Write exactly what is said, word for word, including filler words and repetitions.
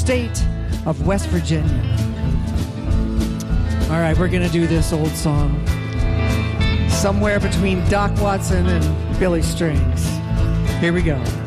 state of West Virginia. All right, we're going to do this old song. Somewhere between Doc Watson and Billy Strings. Here we go.